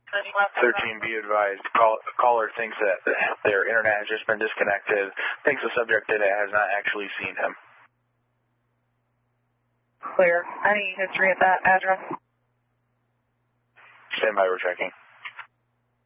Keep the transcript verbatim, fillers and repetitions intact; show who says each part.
Speaker 1: thirteen, be advised. Call, caller thinks that their internet has just been disconnected, thinks the subject data has not actually seen him.
Speaker 2: Clear. Any history at that address?
Speaker 1: Stand by, we're checking.